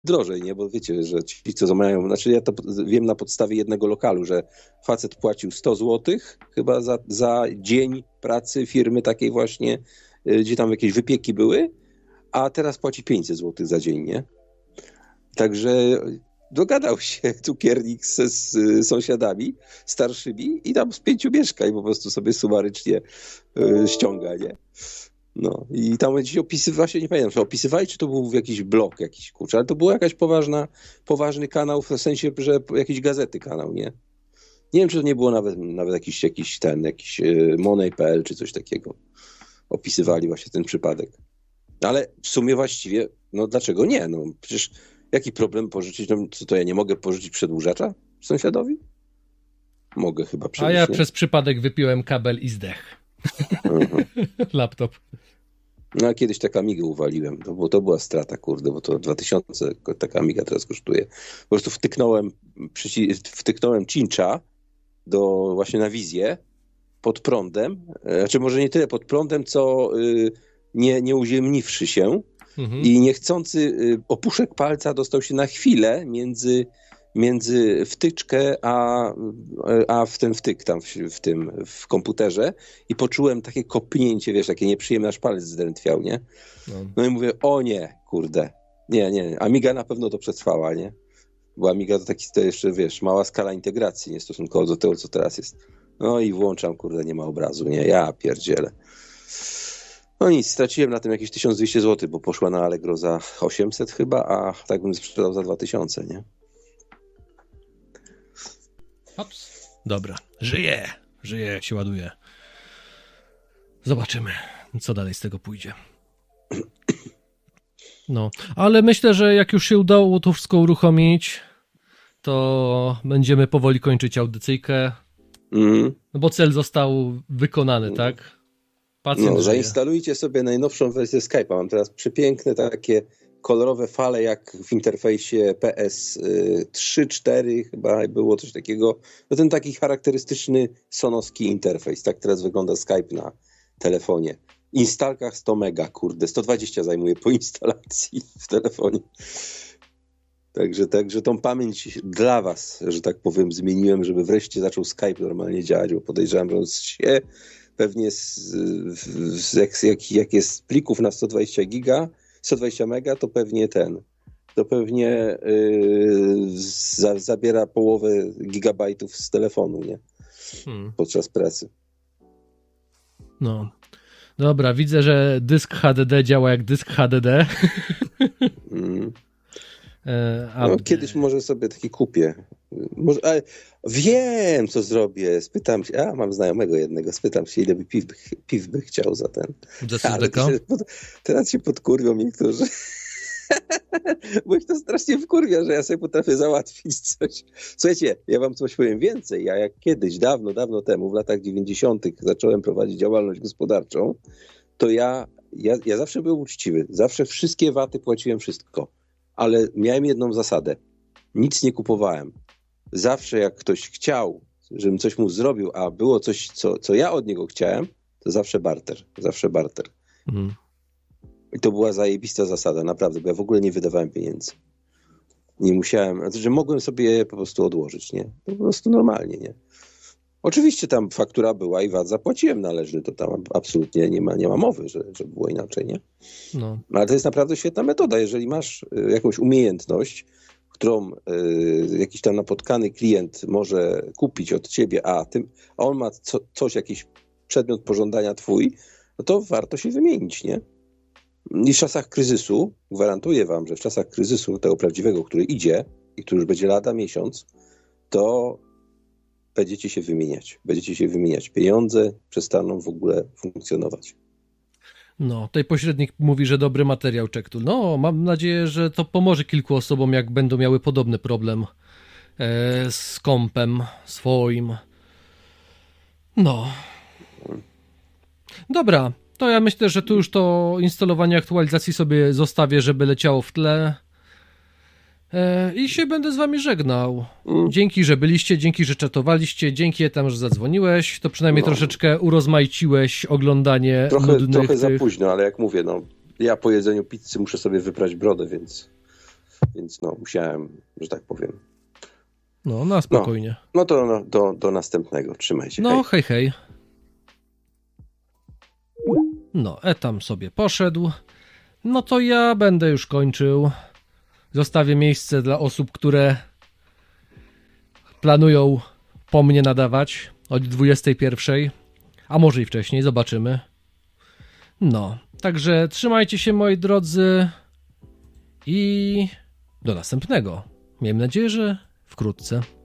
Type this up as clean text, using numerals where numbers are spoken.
drożej, nie? Bo wiecie, że ci, co mają... Znaczy ja to wiem na podstawie jednego lokalu, że facet płacił 100 złotych chyba za dzień pracy firmy takiej właśnie, gdzie tam jakieś wypieki były, a teraz płaci 500 złotych za dzień, nie? Także dogadał się cukiernik z sąsiadami starszymi i tam z 5 mieszka i po prostu sobie sumarycznie ściąga, nie? No i tam gdzieś właśnie nie pamiętam, czy opisywali, czy to był jakiś blog jakiś, kurczę, ale to był jakaś poważny kanał, w sensie, że jakiejś gazety kanał, nie? Nie wiem, czy to nie było nawet jakiś Money.pl czy coś takiego. Opisywali właśnie ten przypadek. Ale w sumie właściwie, no dlaczego nie? No przecież jaki problem pożyczyć? No co to ja nie mogę pożyczyć przedłużacza sąsiadowi? Mogę chyba przecież. A ja przez przypadek wypiłem kabel i zdech. Laptop. No a kiedyś taka Amigę uwaliłem, bo to była strata, kurde, bo to 2000 taka Amiga teraz kosztuje. Po prostu wtyknąłem cincha właśnie na wizję pod prądem, znaczy może nie tyle pod prądem, co nie uziemniwszy się i niechcący opuszek palca dostał się na chwilę między wtyczkę a w ten wtyk tam w komputerze i poczułem takie kopnięcie, wiesz, takie nieprzyjemne, aż palec zdrętwiał, nie? No i mówię, o nie, kurde, nie, Amiga na pewno to przetrwała, nie? Bo Amiga to jeszcze, wiesz, mała skala integracji, nie stosunkowo do tego, co teraz jest. No i włączam, kurde, nie ma obrazu, nie? Ja pierdzielę. No nic, straciłem na tym jakieś 1200 zł, bo poszła na Allegro za 800 chyba, a tak bym sprzedał za 2000, nie? Ops. Dobra. Żyje, jak się ładuje. Zobaczymy, co dalej z tego pójdzie. No, ale myślę, że jak już się udało to wszystko uruchomić, to będziemy powoli kończyć audycyjkę. No bo cel został wykonany, tak? Pacjent żyje. Zainstalujcie sobie najnowszą wersję Skype'a. Mam teraz przepiękne takie kolorowe fale jak w interfejsie PS3, 4 chyba było coś takiego. No ten taki charakterystyczny sonowski interfejs. Tak teraz wygląda Skype na telefonie. Instalkach 100 mega, kurde. 120 zajmuje po instalacji w telefonie. Także tą pamięć dla was, że tak powiem, zmieniłem, żeby wreszcie zaczął Skype normalnie działać, bo podejrzewam, że on się pewnie jak jest plików na 120 mega, to pewnie zabiera połowę gigabajtów z telefonu, nie? Podczas pracy. No. Dobra, widzę, że dysk HDD działa jak dysk HDD. Kiedyś może sobie taki kupię. Ale wiem, co zrobię. Spytam się, mam znajomego jednego, spytam się, ile by piw by chciał za ten. Teraz się podkurwią niektórzy. Bo ich to strasznie wkurwia, że ja sobie potrafię załatwić coś. Słuchajcie, ja wam coś powiem więcej. Ja jak kiedyś, dawno temu, w latach 90. zacząłem prowadzić działalność gospodarczą, to ja zawsze byłem uczciwy. Zawsze wszystkie VAT-y płaciłem wszystko. Ale miałem jedną zasadę. Nic nie kupowałem. Zawsze jak ktoś chciał, żebym coś mu zrobił, a było coś, co ja od niego chciałem, to zawsze barter. I to była zajebista zasada, naprawdę, bo ja w ogóle nie wydawałem pieniędzy. Nie musiałem, znaczy, że mogłem sobie po prostu odłożyć, nie? Po prostu normalnie, nie? Oczywiście tam faktura była i VAT zapłaciłem należny, to tam absolutnie nie ma mowy, że było inaczej, nie? No. Ale to jest naprawdę świetna metoda, jeżeli masz jakąś umiejętność, którą jakiś tam napotkany klient może kupić od ciebie, a on ma jakiś przedmiot pożądania twój, no to warto się wymienić, nie? I w czasach kryzysu, gwarantuję wam, że w czasach kryzysu tego prawdziwego, który idzie i który już będzie lada miesiąc, to będziecie się wymieniać. Pieniądze przestaną w ogóle funkcjonować. No, tutaj pośrednik mówi, że dobry materiał Czektul. No, mam nadzieję, że to pomoże kilku osobom, jak będą miały podobny problem z kompem swoim. No. Dobra, to ja myślę, że tu już to instalowanie aktualizacji sobie zostawię, żeby leciało w tle. I się będę z wami żegnał. Dzięki, że byliście, dzięki, że czatowaliście, dzięki tam, że zadzwoniłeś. To przynajmniej troszeczkę urozmaiciłeś oglądanie nudnych Trochę za późno, ale jak mówię, ja po jedzeniu pizzy muszę sobie wyprać brodę, więc więc no musiałem, że tak powiem. No, na spokojnie. No to do następnego. Trzymaj się. No, hej. No, tam sobie poszedł. No to ja będę już kończył. Zostawię miejsce dla osób, które planują po mnie nadawać od 21, a może i wcześniej, zobaczymy. No, także trzymajcie się, moi drodzy, i do następnego. Miejmy nadzieję, że wkrótce.